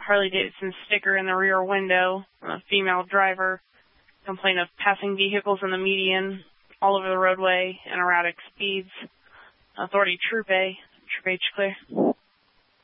Harley-Davidson sticker in the rear window, a female driver, complaint of passing vehicles in the median, all over the roadway, and erratic speeds. Authority Troop A. Troop H clear.